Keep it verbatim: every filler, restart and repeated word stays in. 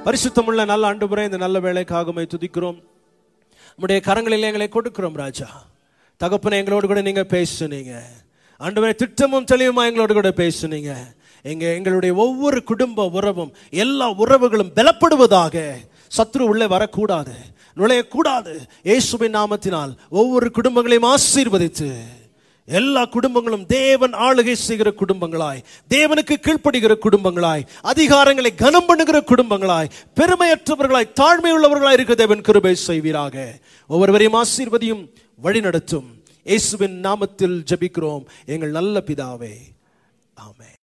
பரிசுத்தமுள்ள நல்ல ஆண்டவரே, இந்த நல்ல வேளைக்காக உம்மை துதிக்கிறோம். உம்முடைய கரங்களில் எங்களை கொடுக்கிறோம் ராஜா. தகப்பனே, எங்களோடு கூட நீங்க பேசுனீங்க ஆண்டவரே. திட்டமும் தெளிவுமா எங்களோடு கூட பேசுனீங்க. எங்க எங்களுடைய ஒவ்வொரு குடும்ப உறவும், எல்லா உறவுகளும் பலப்படுவதாக. சத்ரு உள்ளே வரக்கூடாது, நுழையக்கூடாது. இயேசுவின் நாமத்தினால் ஒவ்வொரு குடும்பங்களையும் ஆசீர்வதித்து எல்லா குடும்பங்களும் தேவன் ஆளுகை செய்கிற குடும்பங்களாய், தேவனுக்கு கீழ்ப்படுகிற குடும்பங்களாய், அதிகாரங்களை கனம் பண்ணுகிற குடும்பங்களாய், பெருமையற்றவர்களாய், தாழ்மை உள்ளவர்களாய் இருக்க தேவன் கிருபை செய்வீராக. ஒவ்வொருவரையும் ஆசீர்வதியும் வழி நடத்தும். இயேசுவின் நாமத்தில் ஜெபிக்கிறோம் எங்கள் நல்ல பிதாவே, ஆமென்.